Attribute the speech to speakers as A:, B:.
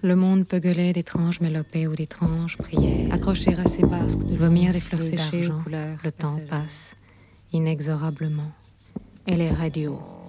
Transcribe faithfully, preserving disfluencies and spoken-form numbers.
A: Le monde peut gueuler d'étranges mélopées ou d'étranges prières, accrocher à ses basques, de vomir des fleurs séchées aux couleurs. Le temps passe inexorablement. Et les radios